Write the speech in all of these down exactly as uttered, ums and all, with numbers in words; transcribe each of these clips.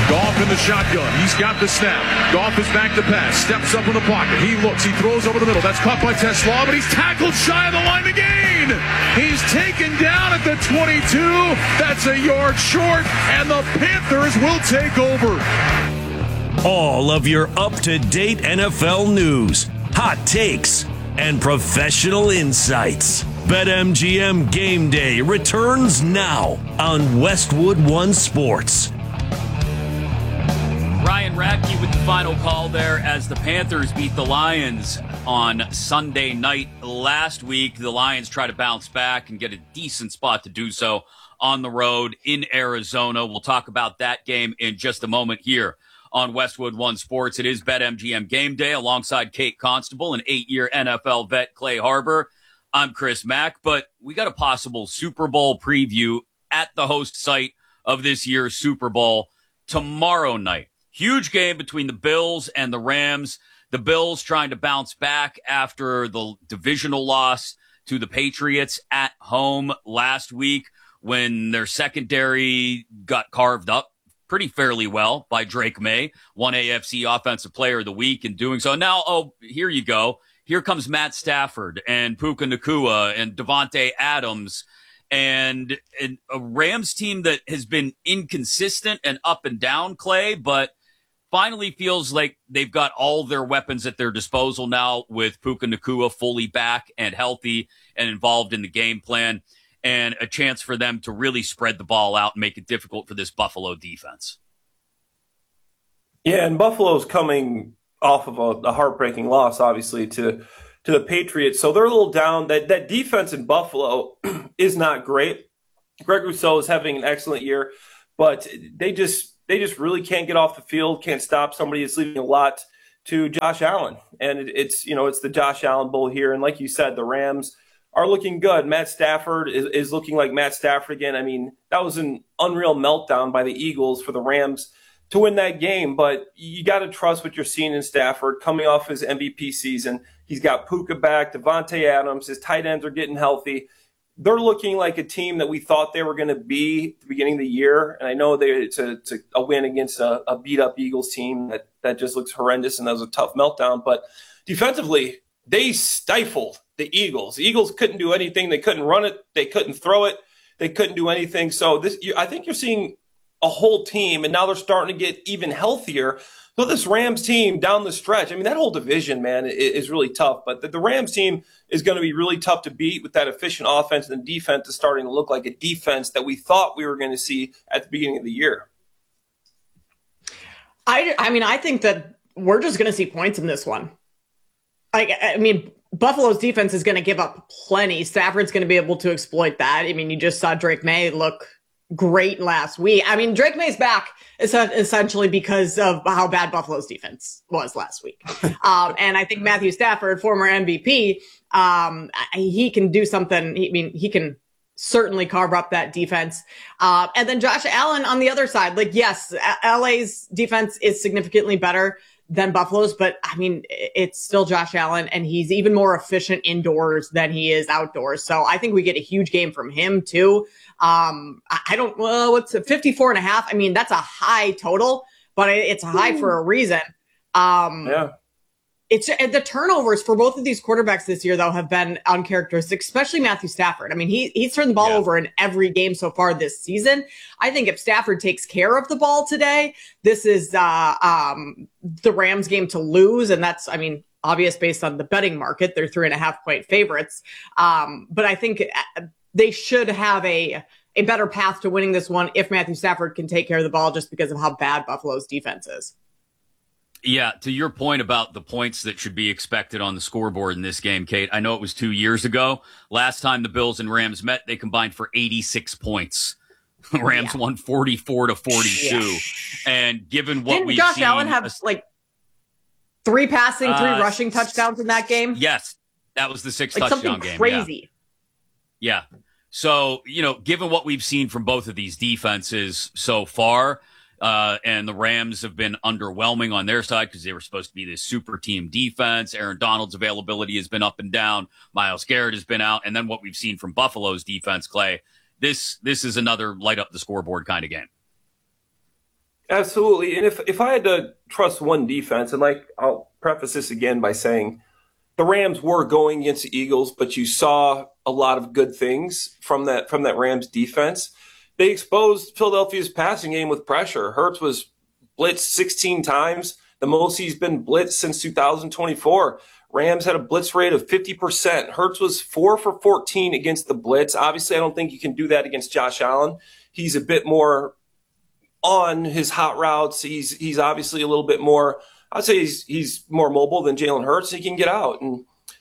Goff in the shotgun. He's got the snap. Goff is back to pass. Steps up in the pocket. He looks. He throws over the middle. That's caught by Tesla, but he's tackled shy of the line to gain. He's taken down at the twenty-two. That's a yard short, and the Panthers will take over. All of your up-to-date N F L news, hot takes, and professional insights. BetMGM Game Day returns now on Westwood One Sports. Ryan Radke with the final call there as the Panthers beat the Lions on Sunday night last week. The Lions try to bounce back and get a decent spot to do so on the road in Arizona. We'll talk about that game in just a moment here on Westwood One Sports. It is BetMGM Game Day alongside Kate Constable and eight-year N F L vet Clay Harbor. I'm Chris Mack, but we got a possible Super Bowl preview at the host site of this year's Super Bowl tomorrow night. Huge game between the Bills and the Rams. The Bills trying to bounce back after the divisional loss to the Patriots at home last week when their secondary got carved up pretty fairly well by Drake May, one A F C Offensive Player of the Week in doing so. Now, oh, here you go. Here comes Matt Stafford and Puka Nacua and Devontae Adams and, and a Rams team that has been inconsistent and up and down, Clay, but finally feels like they've got all their weapons at their disposal now with Puka Nacua fully back and healthy and involved in the game plan, and a chance for them to really spread the ball out and make it difficult for this Buffalo defense. Yeah, and Buffalo's coming off of a, a heartbreaking loss, obviously, to to the Patriots. So they're a little down. That that defense in Buffalo is not great. Greg Rousseau is having an excellent year, but they just they just really can't get off the field, can't stop somebody. It's leaving a lot to Josh Allen. And it, it's, you know, it's the Josh Allen Bowl here. And like you said, the Rams are looking good. Matt Stafford is, is looking like Matt Stafford again. I mean, that was an unreal meltdown by the Eagles for the Rams to win that game. But you got to trust what you're seeing in Stafford coming off his M V P season. He's got Puka back, Devontae Adams. His tight ends are getting healthy. They're looking like a team that we thought they were going to be at the beginning of the year. And I know they, it's, a, it's a win against a, a beat-up Eagles team that, that just looks horrendous, and that was a tough meltdown. But defensively, they stifled the Eagles. The Eagles couldn't do anything. They couldn't run it. They couldn't throw it. They couldn't do anything. So this, you, I think you're seeing a whole team, and now they're starting to get even healthier. So this Rams team down the stretch, I mean, that whole division, man, is, is really tough. But the, the Rams team is going to be really tough to beat with that efficient offense, and the defense is starting to look like a defense that we thought we were going to see at the beginning of the year. I, I mean, I think that we're just going to see points in this one. Like, I mean, Buffalo's defense is going to give up plenty. Stafford's going to be able to exploit that. I mean, you just saw Drake May look great last week. I mean, Drake May's back essentially because of how bad Buffalo's defense was last week. um, and I think Matthew Stafford, former M V P, um, he can do something. I mean, he can certainly carve up that defense. Uh, and then Josh Allen on the other side. Like, yes, L A's defense is significantly better than Buffalo's, but I mean, it's still Josh Allen, and he's even more efficient indoors than he is outdoors. So I think we get a huge game from him too. Um, I don't, well, what's it, fifty-four and a half? I mean, that's a high total, but it's a high for a reason. Um, yeah. It's the turnovers for both of these quarterbacks this year, though, have been uncharacteristic, especially Matthew Stafford. I mean, he he's turned the ball yeah. over in every game so far this season. I think if Stafford takes care of the ball today, this is uh, um, the Rams game to lose. And that's, I mean, obvious based on the betting market. They're three and a half point favorites. Um, but I think they should have a, a better path to winning this one if Matthew Stafford can take care of the ball, just because of how bad Buffalo's defense is. Yeah, to your point about the points that should be expected on the scoreboard in this game, Kate, I know it was two years ago. Last time the Bills and Rams met, they combined for eighty-six points. Rams yeah. won forty-four to forty-two. Yeah. And given what Didn't we've Josh seen, Allen have like three passing, three uh, rushing touchdowns in that game? Yes, that was the six like touchdown something game. Crazy. Yeah. yeah. So, you know, given what we've seen from both of these defenses so far, Uh, and the Rams have been underwhelming on their side because they were supposed to be this super team defense. Aaron Donald's availability has been up and down. Myles Garrett has been out. And then what we've seen from Buffalo's defense, Clay, this this is another light up the scoreboard kind of game. Absolutely. And if, if I had to trust one defense, and like I'll preface this again by saying the Rams were going against the Eagles, but you saw a lot of good things from that from that Rams defense. They exposed Philadelphia's passing game with pressure. Hurts was blitzed sixteen times, the most he's been blitzed since two thousand twenty-four. Rams had a blitz rate of fifty percent. Hurts was four for fourteen against the blitz. Obviously, I don't think you can do that against Josh Allen. He's a bit more on his hot routes. He's he's obviously a little bit more, I'd say he's he's more mobile than Jalen Hurts. He can get out. And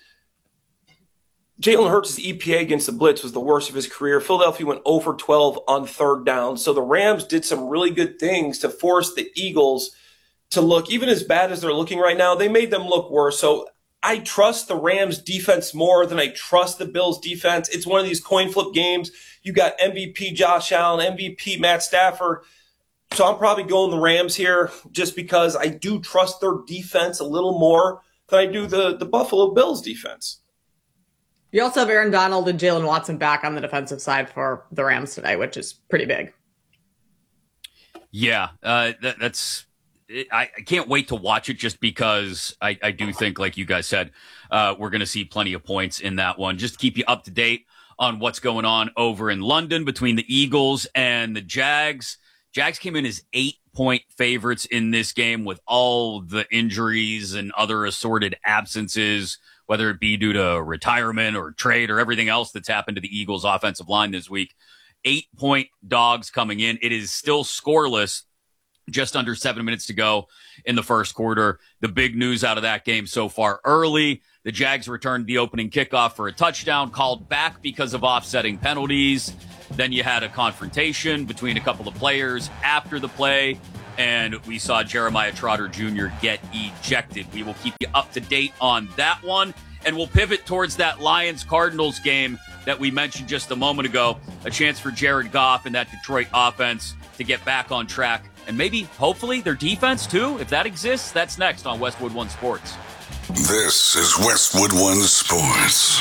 Jalen Hurts' E P A against the blitz was the worst of his career. Philadelphia went zero for twelve on third down. So the Rams did some really good things to force the Eagles to look, even as bad as they're looking right now, they made them look worse. So I trust the Rams defense more than I trust the Bills defense. It's one of these coin flip games. You got M V P Josh Allen, M V P Matt Stafford. So I'm probably going the Rams here just because I do trust their defense a little more than I do the, the Buffalo Bills defense. You also have Aaron Donald and Jalen Watson back on the defensive side for the Rams today, which is pretty big. Yeah, uh, that, that's – I, I can't wait to watch it just because I, I do think, like you guys said, uh, we're going to see plenty of points in that one. Just to keep you up to date on what's going on over in London between the Eagles and the Jags. Jags came in as eight-point favorites in this game with all the injuries and other assorted absences, whether it be due to retirement or trade or everything else that's happened to the Eagles' offensive line this week. Eight-point dogs coming in. It is still scoreless, just under seven minutes to go in the first quarter. The big news out of that game so far early, the Jags returned the opening kickoff for a touchdown, called back because of offsetting penalties. Then you had a confrontation between a couple of players after the play, and we saw Jeremiah Trotter Junior get ejected. We will keep you up to date on that one, and we'll pivot towards that Lions-Cardinals game that we mentioned just a moment ago. A chance for Jared Goff and that Detroit offense to get back on track, and maybe, hopefully, their defense too. If that exists, that's next on Westwood One Sports. This is Westwood One Sports.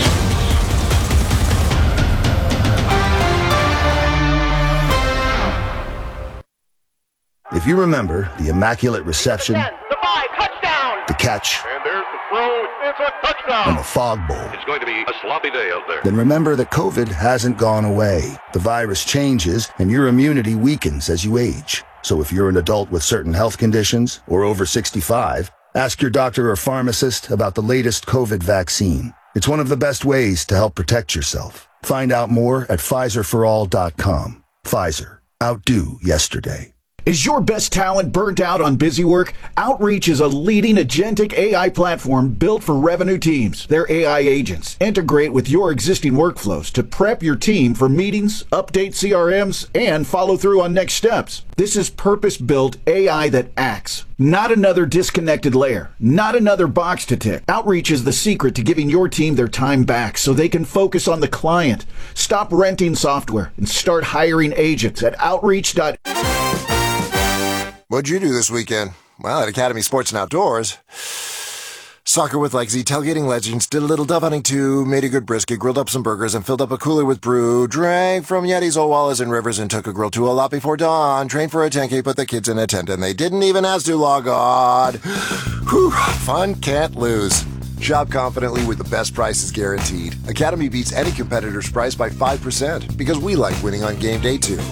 If you remember the Immaculate Reception, the five, touchdown, the catch, and there's the throw, it's a touchdown, and the Fog Bowl, it's going to be a sloppy day out there. Then remember that COVID hasn't gone away. The virus changes, and your immunity weakens as you age. So if you're an adult with certain health conditions or over sixty-five, ask your doctor or pharmacist about the latest COVID vaccine. It's one of the best ways to help protect yourself. Find out more at Pfizer for all dot com. Pfizer. Outdo yesterday. Is your best talent burnt out on busy work? Outreach is a leading agentic A I platform built for revenue teams. Their A I agents integrate with your existing workflows to prep your team for meetings, update C R Ms, and follow through on next steps. This is purpose-built A I that acts, not another disconnected layer, not another box to tick. Outreach is the secret to giving your team their time back so they can focus on the client. Stop renting software and start hiring agents at outreach dot com. What'd you do this weekend? Well, at Academy Sports and Outdoors, soccer with Legacy, tailgating legends, did a little dove hunting too, made a good brisket, grilled up some burgers, and filled up a cooler with brew, drank from Yetis, Old Wallas, and Rivers, and took a grill to a lot before dawn, trained for a ten K, put the kids in a tent, and they didn't even ask to log on. Whew, fun can't lose. Shop confidently with the best prices guaranteed. Academy beats any competitor's price by five percent because we like winning on game day too.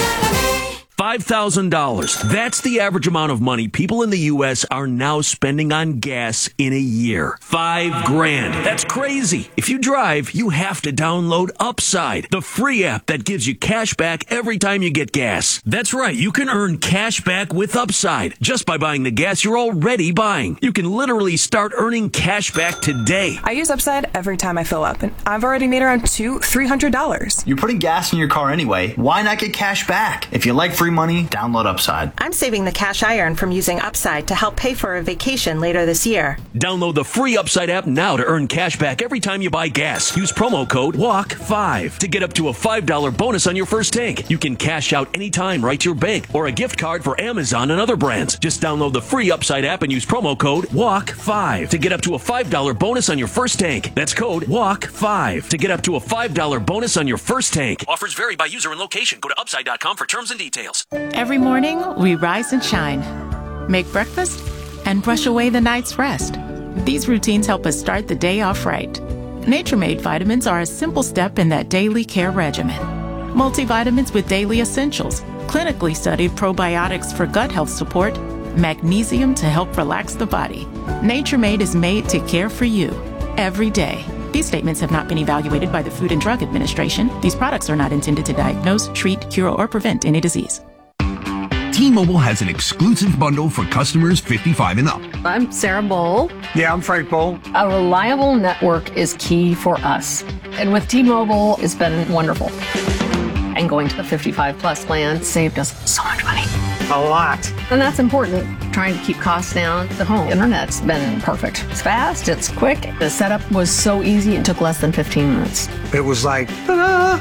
five thousand dollars. That's the average amount of money people in the U S are now spending on gas in a year. Five grand. That's crazy. If you drive, you have to download Upside, the free app that gives you cash back every time you get gas. That's right. You can earn cash back with Upside just by buying the gas you're already buying. You can literally start earning cash back today. I use Upside every time I fill up, and I've already made around two, three hundred dollars. You're putting gas in your car anyway. Why not get cash back? If you like free money, download Upside. I'm saving the cash I earn from using Upside to help pay for a vacation later this year. Download the free Upside app now to earn cash back every time you buy gas. Use promo code W A L K five to get up to a five dollars bonus on your first tank. You can cash out anytime right to your bank or a gift card for Amazon and other brands. Just download the free Upside app and use promo code W A L K five to get up to a five dollars bonus on your first tank. That's code W A L K five to get up to a five dollars bonus on your first tank. Offers vary by user and location. Go to upside dot com for terms and details. Sports. Every morning, we rise and shine, make breakfast, and brush away the night's rest. These routines help us start the day off right. Nature Made vitamins are a simple step in that daily care regimen. Multivitamins with daily essentials, clinically studied probiotics for gut health support, magnesium to help relax the body. Nature Made is made to care for you every day. These statements have not been evaluated by the Food and Drug Administration. These products are not intended to diagnose, treat, cure, or prevent any disease. T-Mobile has an exclusive bundle for customers fifty-five and up. I'm Sarah Bowl. Yeah, I'm Frank Bowl. A reliable network is key for us. And with T-Mobile, it's been wonderful. And going to the fifty-five plus plan saved us so much money. A lot. And that's important. Trying to keep costs down. The home internet's been perfect. It's fast, it's quick. The setup was so easy, it took less than fifteen minutes. It was like, ta-da!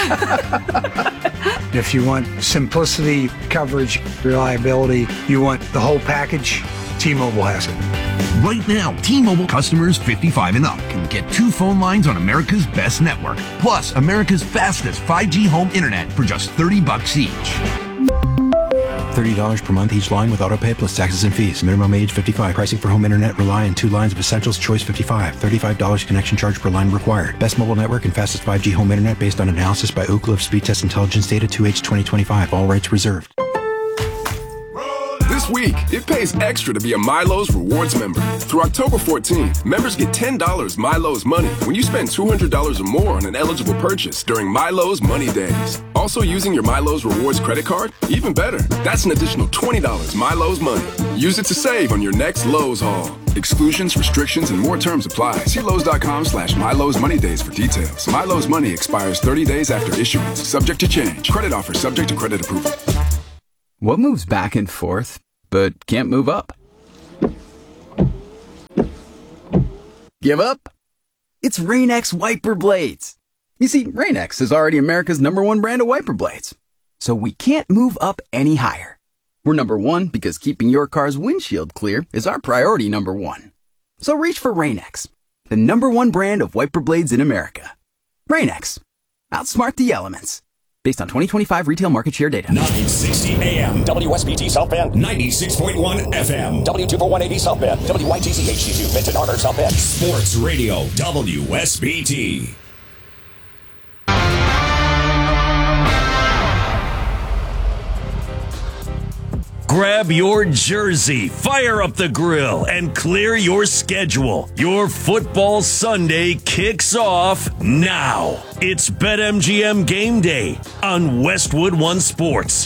If you want simplicity, coverage, reliability, you want the whole package, T-Mobile has it. Right now, T-Mobile customers fifty-five and up can get two phone lines on America's best network, plus America's fastest five G home internet for just thirty bucks each. thirty dollars per month each line with autopay plus taxes and fees. Minimum age fifty-five. Pricing for home internet rely on two lines of Essentials Choice fifty-five. thirty-five dollars connection charge per line required. Best mobile network and fastest five G home internet based on analysis by Ookla of Speed Test Intelligence Data two H twenty twenty-five. All rights reserved. This week, it pays extra to be a Milo's Rewards member. Through October fourteenth, members get ten dollars Milo's Money when you spend two hundred dollars or more on an eligible purchase during Milo's Money Days. Also using your Milo's Rewards credit card? Even better, that's an additional twenty dollars Milo's Money. Use it to save on your next Lowe's haul. Exclusions, restrictions, and more terms apply. See Lowe's.com slash Milo's Money Days for details. Milo's Money expires thirty days after issuance, subject to change. Credit offer subject to credit approval. What moves back and forth, but can't move up? Give up? It's Rain-X wiper blades. You see, Rain-X is already America's number one brand of wiper blades. So we can't move up any higher. We're number one because keeping your car's windshield clear is our priority number one. So reach for Rain-X, the number one brand of wiper blades in America. Rain-X. Outsmart the elements. Based on twenty twenty-five retail market share data. nine sixty A M, W S B T South Bend, ninety-six point one F M, W two forty-one A D South Bend, W Y T C H D two, Benton Harbor, South Bend. Sports Radio, W S B T. Grab your jersey, fire up the grill, and clear your schedule. Your football Sunday kicks off now. It's BetMGM Game Day on Westwood One Sports.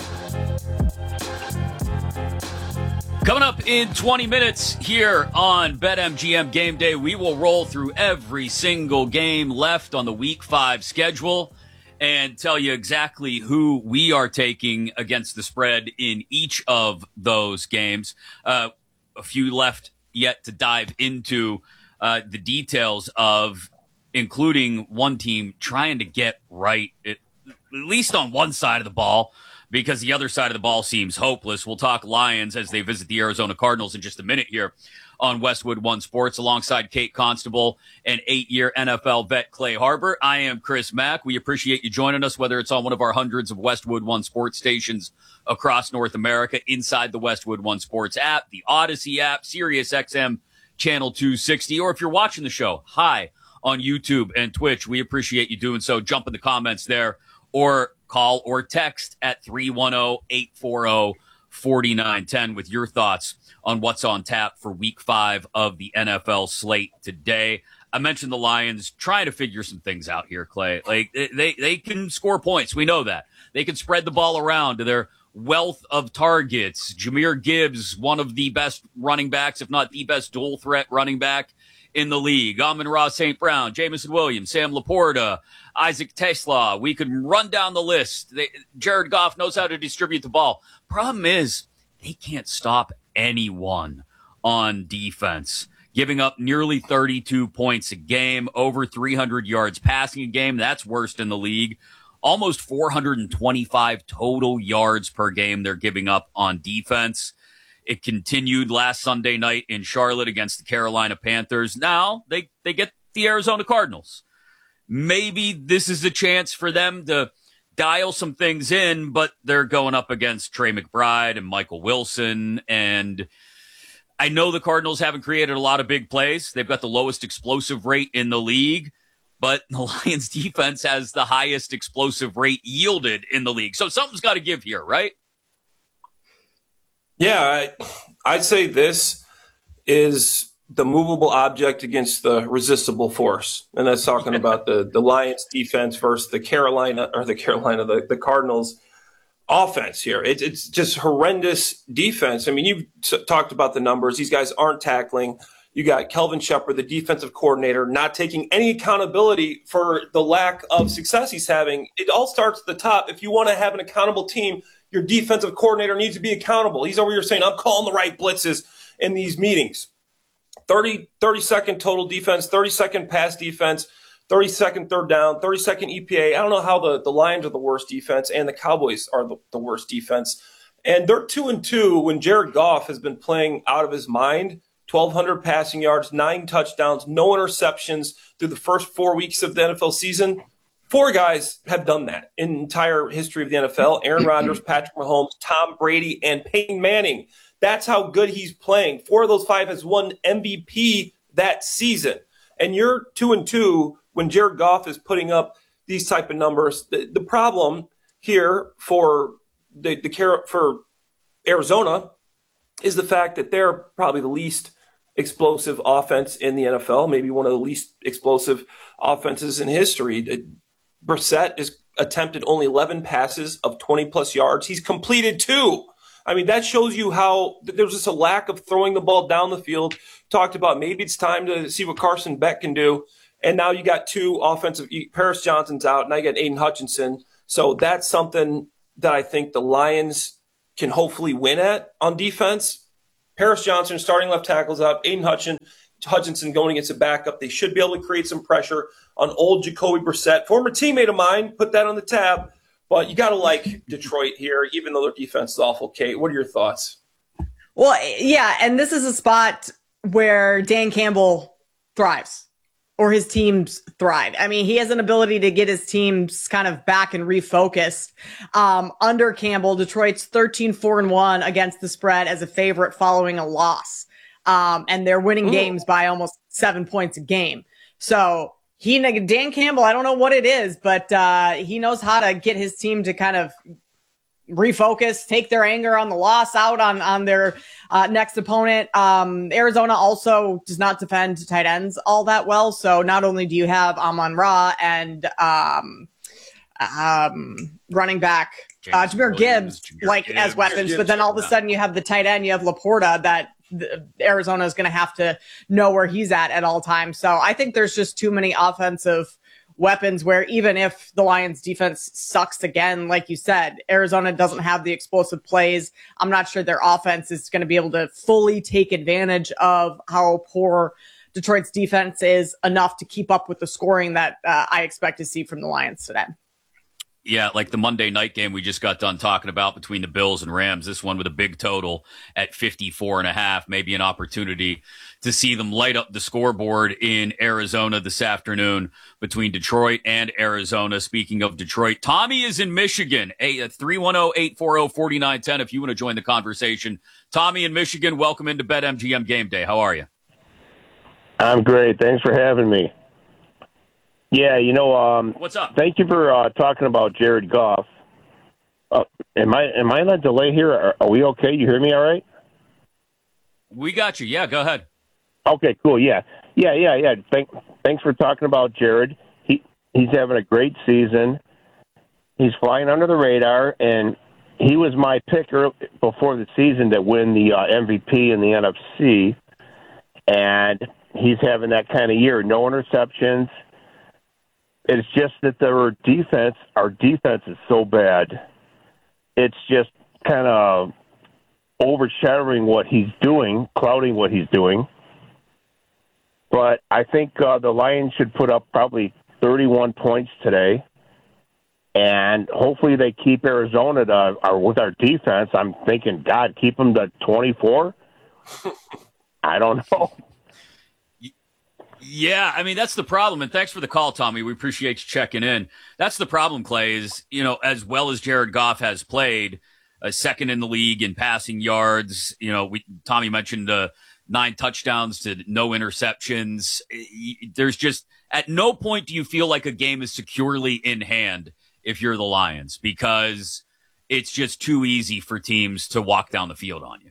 Coming up in twenty minutes here on BetMGM Game Day, we will roll through every single game left on the Week five schedule and tell you exactly who we are taking against the spread in each of those games. Uh, a few left yet to dive into uh, the details of, including one team trying to get right, at, at least on one side of the ball, because the other side of the ball seems hopeless. We'll talk Lions as they visit the Arizona Cardinals in just a minute here on Westwood One Sports, alongside Kate Constable and eight-year N F L vet Clay Harbor. I am Chris Mack. We appreciate you joining us, whether it's on one of our hundreds of Westwood One Sports stations across North America, inside the Westwood One Sports app, the Odyssey app, Sirius X M Channel two sixty, or if you're watching the show, hi, on YouTube and Twitch. We appreciate you doing so. Jump in the comments there, or call or text at three one zero, eight four zero, four nine one zero with your thoughts on what's on tap for week five of the N F L slate today. I mentioned the Lions trying to figure some things out here, Clay. Like they, they can score points. We know that. They can spread the ball around to their wealth of targets. Jahmyr Gibbs, one of the best running backs, if not the best dual threat running back in the league. Amon-Ra Saint Brown, Jameson Williams, Sam Laporta, Isaac Tesla. We could run down the list. They, Jared Goff knows how to distribute the ball. Problem is, they can't stop anyone on defense, giving up nearly thirty-two points a game, over three hundred yards passing a game. That's worst in the league. Almost four hundred twenty-five total yards per game they're giving up on defense. It continued last Sunday night in Charlotte against the Carolina Panthers. Now they, they get the Arizona Cardinals. Maybe this is a chance for them to dial some things in, but they're going up against Trey McBride and Michael Wilson. And I know the Cardinals haven't created a lot of big plays. They've got the lowest explosive rate in the league, but the Lions defense has the highest explosive rate yielded in the league. So something's got to give here, right? Yeah, I, I'd say this is the movable object against the resistible force. And that's talking yeah. about the, the Lions defense versus the Carolina or the Carolina, the, the Cardinals offense here. It, it's just horrendous defense. I mean, you've talked about the numbers. These guys aren't tackling. You got Kelvin Shepard, the defensive coordinator, not taking any accountability for the lack of success he's having. It all starts at the top. If you want to have an accountable team, your defensive coordinator needs to be accountable. He's over here saying, I'm calling the right blitzes in these meetings. thirty, thirty second total defense, thirty second pass defense, thirty second third down, thirty second E P A. I don't know how the, the Lions are the worst defense and the Cowboys are the, the worst defense. And they're two and two when Jared Goff has been playing out of his mind. twelve hundred passing yards, nine touchdowns, no interceptions through the first four weeks of the N F L season. Four guys have done that in the entire history of the N F L. Aaron Rodgers, Patrick Mahomes, Tom Brady, and Peyton Manning. That's how good he's playing. Four of those five has won M V P that season. And you're two and two when Jared Goff is putting up these type of numbers. The, the problem here for the, the for Arizona is the fact that they're probably the least explosive offense in the N F L, maybe one of the least explosive offenses in history. Brissett has attempted only eleven passes of twenty plus yards. He's completed two. I mean, that shows you how there's just a lack of throwing the ball down the field. Talked about maybe it's time to see what Carson Beck can do. And now you got two offensive – Paris Johnson's out, now you got Aiden Hutchinson. So that's something that I think the Lions can hopefully win at on defense. Paris Johnson, starting left tackle's out. Aiden Hutchinson, Hutchinson going against a backup. They should be able to create some pressure on old Jacoby Brissett. Former teammate of mine, put that on the tab. But you got to like Detroit here, even though their defense is awful. Kate, what are your thoughts? Well, yeah, and this is a spot where Dan Campbell thrives, or his teams thrive. I mean, he has an ability to get his teams kind of back and refocused. Um, under Campbell, Detroit's thirteen four and one against the spread as a favorite following a loss. Um, and they're winning Ooh. games by almost seven points a game. So he, Dan Campbell, I don't know what it is, but uh, he knows how to get his team to kind of refocus, take their anger on the loss out on, on their uh, next opponent. Um, Arizona also does not defend tight ends all that well. So not only do you have Amon-Ra and um, um, running back uh, Jahmyr Gibbs, Jahmyr like Gibbs, as weapons, Gibbs, but then all of a sudden you have the tight end, you have Laporta that the, Arizona is going to have to know where he's at at all times. So I think there's just too many offensive weapons where even if the Lions defense sucks again, like you said, Arizona doesn't have the explosive plays. I'm not sure their offense is going to be able to fully take advantage of how poor Detroit's defense is enough to keep up with the scoring that uh, I expect to see from the Lions today. Yeah, like the Monday night game we just got done talking about between the Bills and Rams, this one with a big total at fifty-four and a half, maybe an opportunity to see them light up the scoreboard in Arizona this afternoon between Detroit and Arizona. Speaking of Detroit, Tommy is in Michigan, a three one zero, eight four zero, four nine one zero if you want to join the conversation. Tommy in Michigan, welcome into BetMGM Game Day. How are you? I'm great. Thanks for having me. Yeah, you know, um, what's up? Thank you for uh, talking about Jared Goff. Uh, am I am I on a delay here? Are, are we okay? You hear me all right? We got you. Yeah, go ahead. Okay, cool. Yeah, yeah, yeah, yeah. Thank, thanks for talking about Jared. He he's having a great season. He's flying under the radar, and he was my pick early, before the season to win the uh, M V P in the N F C, and he's having that kind of year. No interceptions. It's just that their defense, our defense is so bad. It's just kind of overshadowing what he's doing, clouding what he's doing. But I think uh, the Lions should put up probably thirty-one points today. And hopefully they keep Arizona to, or with our defense. I'm thinking, God, keep them to twenty-four? I don't know. Yeah, I mean, that's the problem. And thanks for the call, Tommy. We appreciate you checking in. That's the problem, Clay, is, you know, as well as Jared Goff has played, a second in the league in passing yards, you know, we, Tommy mentioned uh, nine touchdowns to no interceptions. There's just, at no point do you feel like a game is securely in hand if you're the Lions, because it's just too easy for teams to walk down the field on you.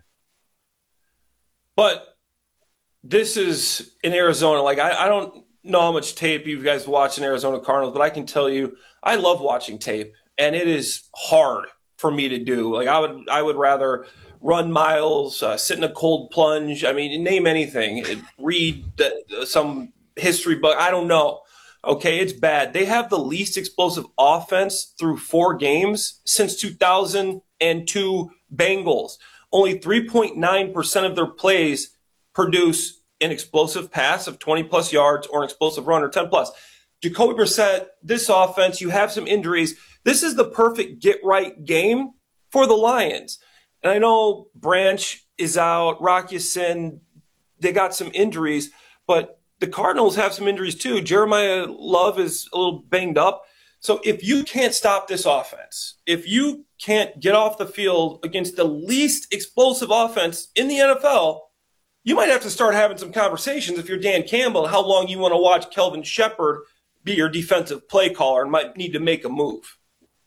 But this is in Arizona. Like, I, I don't know how much tape you guys watch in Arizona Cardinals, but I can tell you I love watching tape, and it is hard for me to do. Like, I would I would rather run miles, uh, sit in a cold plunge. I mean, name anything. Read the, some history book. I don't know. Okay, it's bad. They have the least explosive offense through four games since two thousand two Bengals. Only three point nine percent of their plays produce an explosive pass of twenty plus yards or an explosive run or ten plus. Jacoby Brissett, this offense, you have some injuries. This is the perfect get-right game for the Lions. And I know Branch is out, Rock Ya-Sin, they got some injuries, but the Cardinals have some injuries too. Jeremiah Love is a little banged up. So if you can't stop this offense, if you can't get off the field against the least explosive offense in the N F L, you might have to start having some conversations if you're Dan Campbell, how long you want to watch Kelvin Shepard be your defensive play caller and might need to make a move.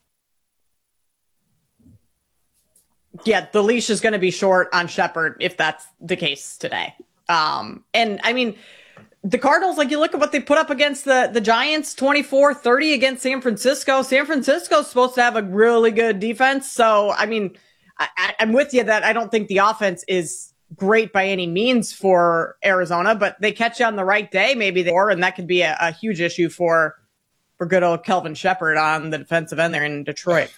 Yeah, the leash is going to be short on Shepard if that's the case today. Um, and I mean, the Cardinals, like, you look at what they put up against the, the Giants, twenty-four thirty against San Francisco. San Francisco's supposed to have a really good defense. So, I mean, I, I'm with you that I don't think the offense is great by any means for Arizona, but they catch you on the right day, maybe they are, and that could be a, a huge issue for, for good old Kelvin Shepard on the defensive end there in Detroit.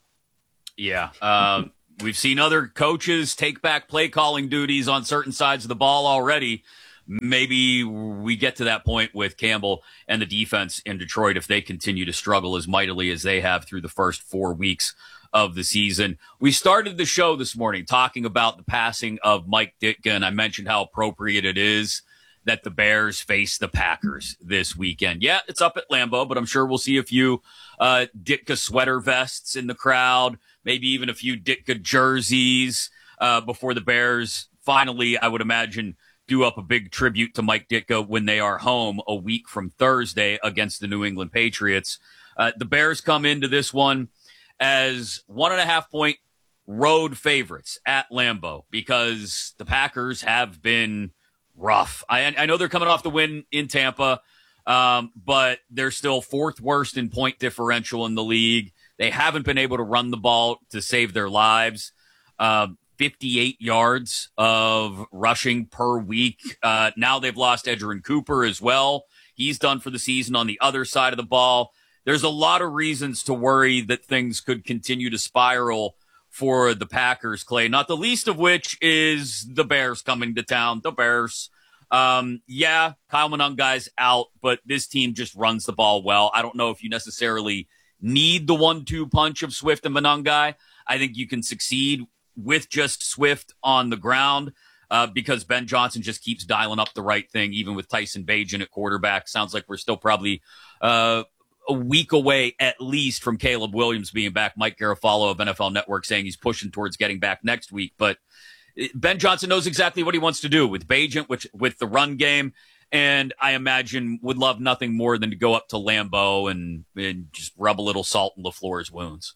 Yeah. Um, we've seen other coaches take back play calling duties on certain sides of the ball already. Maybe we get to that point with Campbell and the defense in Detroit if they continue to struggle as mightily as they have through the first four weeks of the season. We started the show this morning talking about the passing of Mike Ditka, and I mentioned how appropriate it is that the Bears face the Packers this weekend. Yeah, it's up at Lambeau, but I'm sure we'll see a few uh, Ditka sweater vests in the crowd, maybe even a few Ditka jerseys uh, before the Bears finally, I would imagine, do up a big tribute to Mike Ditka when they are home a week from Thursday against the New England Patriots. Uh, the Bears come into this one as one and a half point road favorites at Lambeau because the Packers have been rough. I, I know they're coming off the win in Tampa, um, but they're still fourth worst in point differential in the league. They haven't been able to run the ball to save their lives. Uh, fifty-eight yards of rushing per week. Uh, now they've lost Edgerrin Cooper as well. He's done for the season on the other side of the ball. There's a lot of reasons to worry that things could continue to spiral for the Packers, Clay, not the least of which is the Bears coming to town. The Bears. Um, yeah, Kyle Monangai's out, but this team just runs the ball well. I don't know if you necessarily need the one two punch of Swift and Monangai. I think you can succeed with just Swift on the ground uh, because Ben Johnson just keeps dialing up the right thing, even with Tyson Bagent at quarterback. Sounds like we're still probably uh, a week away at least from Caleb Williams being back. Mike Garafolo of N F L Network saying he's pushing towards getting back next week. But Ben Johnson knows exactly what he wants to do with Bagent, which with the run game, and I imagine would love nothing more than to go up to Lambeau and, and just rub a little salt in LaFleur's wounds.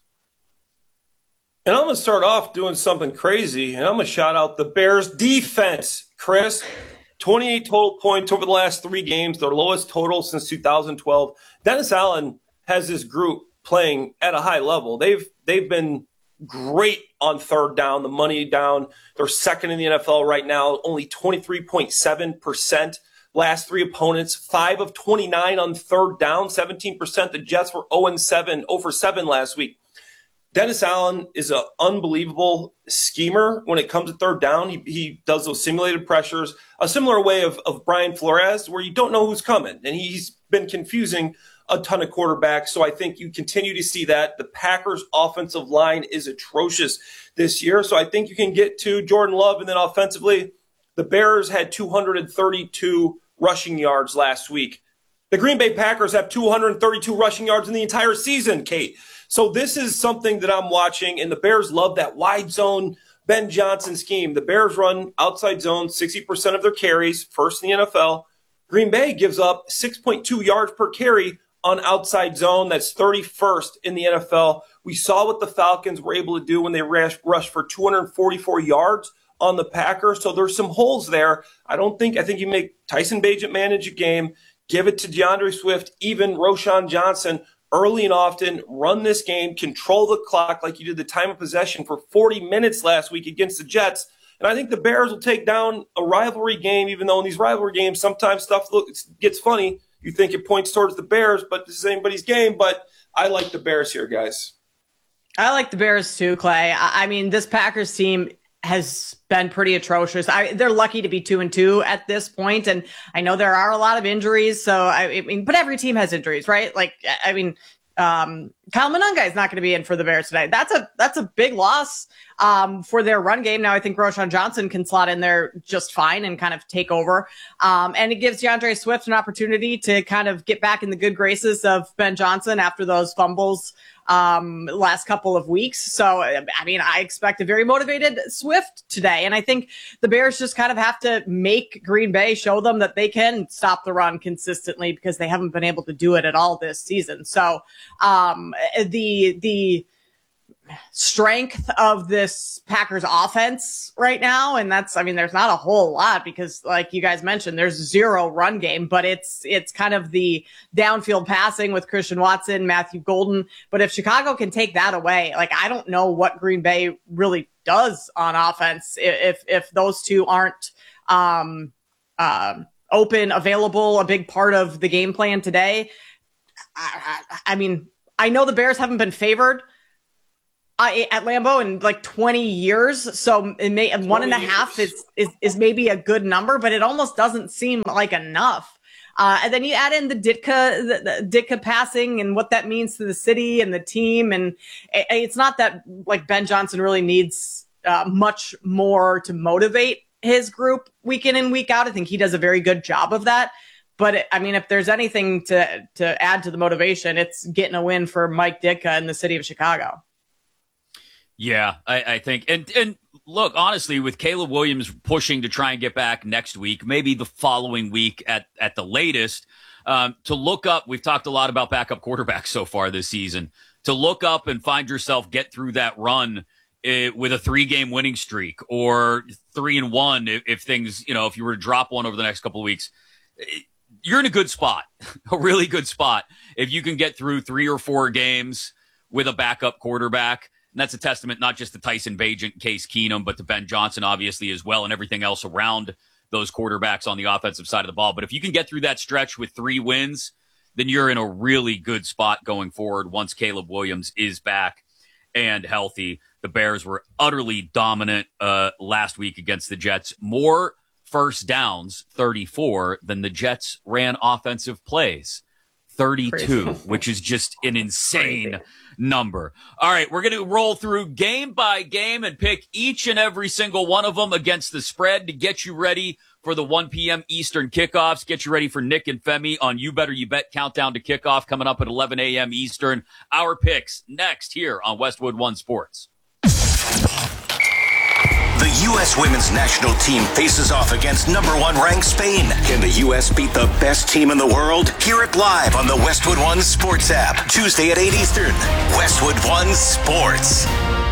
And I'm going to start off doing something crazy, and I'm going to shout out the Bears defense, Chris. twenty-eight total points over the last three games, their lowest total since two thousand twelve. Dennis Allen has this group playing at a high level. They've they've been great on third down, the money down. They're second in the N F L right now, only twenty-three point seven percent. Last three opponents, five of twenty-nine on third down, seventeen percent. The Jets were oh and seven, oh for seven last week. Dennis Allen is an unbelievable schemer when it comes to third down. He, he does those simulated pressures, a similar way of, of Brian Flores, where you don't know who's coming. And he's been confusing a ton of quarterbacks. So I think you continue to see that. The Packers' offensive line is atrocious this year. So I think you can get to Jordan Love. And then offensively, the Bears had two hundred thirty-two rushing yards last week. The Green Bay Packers have two hundred thirty-two rushing yards in the entire season, Kate. So this is something that I'm watching, and the Bears love that wide zone Ben Johnson scheme. The Bears run outside zone sixty percent of their carries, first in the N F L. Green Bay gives up six point two yards per carry on outside zone. That's thirty-first in the N F L. We saw what the Falcons were able to do when they rushed, rushed for two hundred forty-four yards on the Packers. So there's some holes there. I don't think, I think you make Tyson Bagent manage a game, give it to DeAndre Swift, even Roschon Johnson early and often, run this game, control the clock like you did the time of possession for forty minutes last week against the Jets. And I think the Bears will take down a rivalry game, even though in these rivalry games, sometimes stuff looks, gets funny. You think it points towards the Bears, but this is anybody's game. But I like the Bears here, guys. I like the Bears too, Clay. I mean, this Packers team has been pretty atrocious. I, they're lucky to be two and two at this point, and I know there are a lot of injuries. So I, I mean, but every team has injuries, right? Like, I mean, um, Kyle Monangai is not going to be in for the Bears today. That's a that's a big loss um, for their run game. Now I think Roschon Johnson can slot in there just fine and kind of take over, um, and it gives DeAndre Swift an opportunity to kind of get back in the good graces of Ben Johnson after those fumbles um last couple of weeks. So I mean, I expect a very motivated Swift today, and I think the Bears just kind of have to make Green Bay show them that they can stop the run consistently, because they haven't been able to do it at all this season. So um the the strength of this Packers offense right now, and that's, I mean, there's not a whole lot, because like you guys mentioned, there's zero run game, but it's it's kind of the downfield passing with Christian Watson, Matthew Golden. But if Chicago can take that away, like, I don't know what Green Bay really does on offense if if those two aren't um uh, open, available, a big part of the game plan today. I, I, I mean, I know the Bears haven't been favored Uh, at Lambeau in like twenty years. So it may, one and a half is, is, is maybe a good number, but it almost doesn't seem like enough. Uh, and then you add in the Ditka, the, the Ditka passing and what that means to the city and the team. And it, it's not that like Ben Johnson really needs uh, much more to motivate his group week in and week out. I think he does a very good job of that. But it, I mean, if there's anything to, to add to the motivation, it's getting a win for Mike Ditka in the city of Chicago. Yeah, I, I think. And, and look, honestly, with Caleb Williams pushing to try and get back next week, maybe the following week at, at the latest, um, to look up, we've talked a lot about backup quarterbacks so far this season, to look up and find yourself get through that run uh, with a three-game winning streak, or three and one if, if things, you know, if you were to drop one over the next couple of weeks, you're in a good spot, a really good spot, if you can get through three or four games with a backup quarterback. And that's a testament not just to Tyson Bagent, Case Keenum, but to Ben Johnson, obviously, as well, and everything else around those quarterbacks on the offensive side of the ball. But if you can get through that stretch with three wins, then you're in a really good spot going forward once Caleb Williams is back and healthy. The Bears were utterly dominant uh, last week against the Jets. More first downs, thirty-four, than the Jets ran offensive plays, thirty-two, Crazy. Which is just an insane Crazy. number. All right, we're going to roll through game by game and pick each and every single one of them against the spread to get you ready for the one p.m. Eastern kickoffs, get you ready for Nick and Femi on You Better You Bet Countdown to Kickoff coming up at eleven a.m. Eastern. Our picks next here on Westwood One Sports. The U S women's national team faces off against number one ranked Spain. Can the U S beat the best team in the world? Hear it live on the Westwood One Sports app. Tuesday at eight Eastern. Westwood One Sports.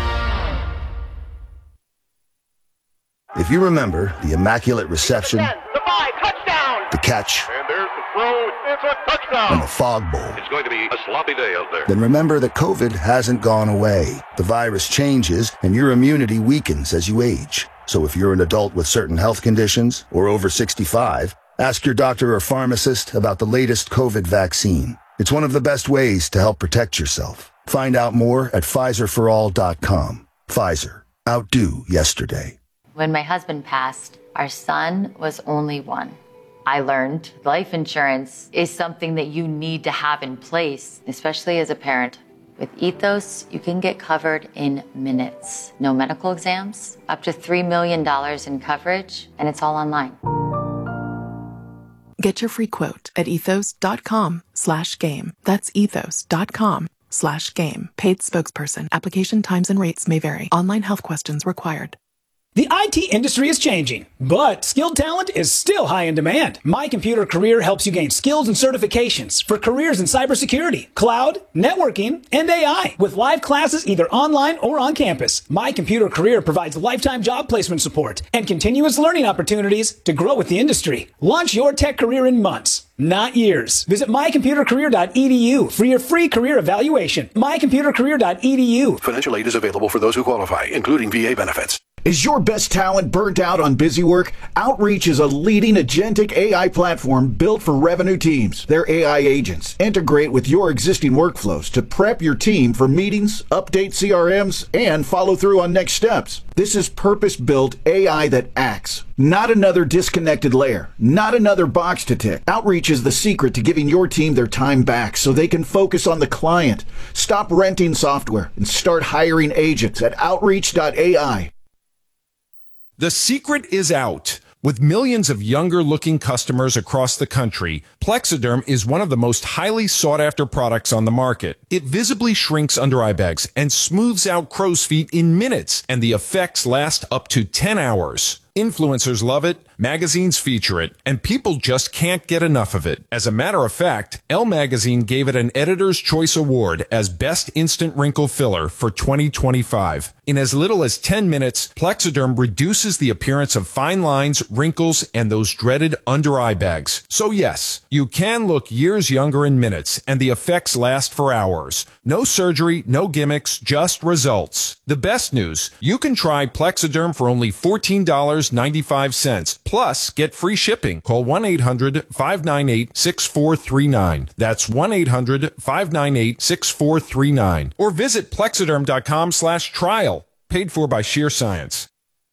If you remember the immaculate reception, The five, touchdown! the catch, And there's the throw. It's a touchdown! and the fog bowl, It's going to be a sloppy day out there. then remember that COVID hasn't gone away. The virus changes and your immunity weakens as you age. So if you're an adult with certain health conditions or over sixty-five, ask your doctor or pharmacist about the latest COVID vaccine. It's one of the best ways to help protect yourself. Find out more at Pfizer for all dot com. Pfizer. Outdo yesterday. When my husband passed, our son was only one. I learned life insurance is something that you need to have in place, especially as a parent. With Ethos, you can get covered in minutes. No medical exams, up to three million dollars in coverage, and it's all online. Get your free quote at ethos.com slash game. That's ethos.com slash game. Paid spokesperson. Application times and rates may vary. Online health questions required. The I T industry is changing, but skilled talent is still high in demand. My Computer Career helps you gain skills and certifications for careers in cybersecurity, cloud, networking, and A I with live classes either online or on campus. My Computer Career provides lifetime job placement support and continuous learning opportunities to grow with the industry. Launch your tech career in months, not years. Visit my computer career dot e d u for your free career evaluation. my computer career dot e d u. Financial aid is available for those who qualify, including V A benefits. Is your best talent burnt out on busy work? Outreach is a leading agentic A I platform built for revenue teams. Their A I agents integrate with your existing workflows to prep your team for meetings, update C R Ms, and follow through on next steps. This is purpose-built A I that acts, not another disconnected layer, not another box to tick. Outreach is the secret to giving your team their time back so they can focus on the client. Stop renting software and start hiring agents at outreach dot A I. The secret is out. With millions of younger-looking customers across the country, Plexiderm is one of the most highly sought-after products on the market. It visibly shrinks under-eye bags and smooths out crow's feet in minutes, and the effects last up to ten hours. Influencers love it, magazines feature it, and people just can't get enough of it. As a matter of fact, Elle Magazine gave it an Editor's Choice Award as Best Instant Wrinkle Filler for twenty twenty-five. In as little as ten minutes, Plexiderm reduces the appearance of fine lines, wrinkles, and those dreaded under-eye bags. So yes, you can look years younger in minutes, and the effects last for hours. No surgery, no gimmicks, just results. The best news, you can try Plexiderm for only fourteen dollars and ninety-five cents. Plus, get free shipping. Call one eight hundred five nine eight six four three nine. That's one eight hundred five nine eight six four three nine. Or visit plexiderm.com slash trial. Paid for by Sheer Science.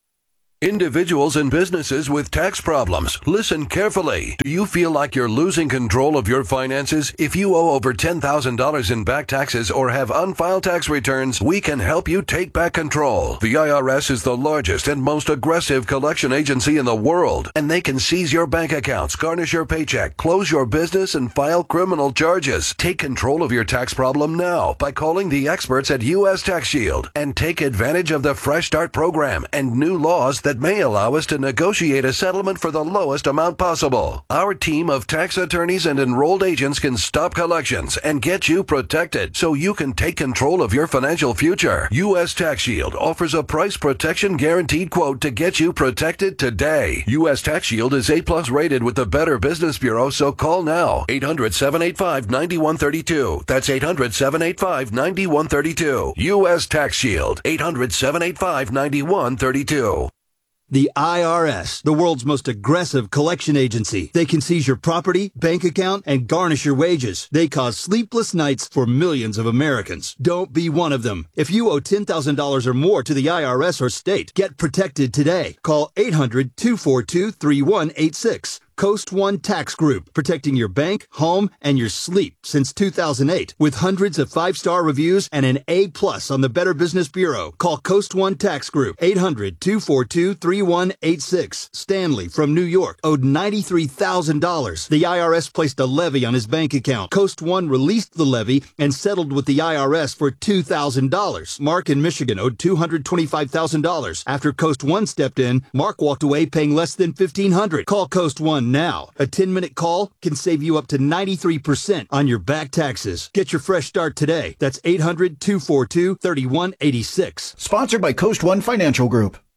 Individuals and businesses with tax problems, listen carefully. Do you feel like you're losing control of your finances? If you owe over ten thousand dollars in back taxes or have unfiled tax returns, we can help you take back control. The I R S is the largest and most aggressive collection agency in the world, and they can seize your bank accounts, garnish your paycheck, close your business, and file criminal charges. Take control of your tax problem now by calling the experts at U S Tax Shield and take advantage of the Fresh Start program and new laws that that may allow us to negotiate a settlement for the lowest amount possible. Our team of tax attorneys and enrolled agents can stop collections and get you protected so you can take control of your financial future. U S Tax Shield offers a price protection guaranteed quote to get you protected today. U S Tax Shield is A plus rated with the Better Business Bureau, so call now. eight hundred seven eight five nine one three two. That's eight hundred seven eight five nine one three two. U S Tax Shield. eight hundred seven eight five nine one three two. The I R S, the world's most aggressive collection agency. They can seize your property, bank account, and garnish your wages. They cause sleepless nights for millions of Americans. Don't be one of them. If you owe ten thousand dollars or more to the I R S or state, get protected today. Call eight hundred two four two three one eight six. Coast One Tax Group, protecting your bank, home, and your sleep since two thousand eight. With hundreds of five-star reviews and an A plus on the Better Business Bureau. Call Coast One Tax Group, eight hundred two four two three one eight six. Stanley from New York owed ninety-three thousand dollars. The I R S placed a levy on his bank account. Coast One released the levy and settled with the I R S for two thousand dollars. Mark in Michigan owed two hundred twenty-five thousand dollars. After Coast One stepped in, Mark walked away paying less than fifteen hundred dollars. Call Coast One now. A ten-minute call can save you up to ninety-three percent on your back taxes. Get your fresh start today. That's eight hundred two four two three one eight six. Sponsored by Coast One Financial Group.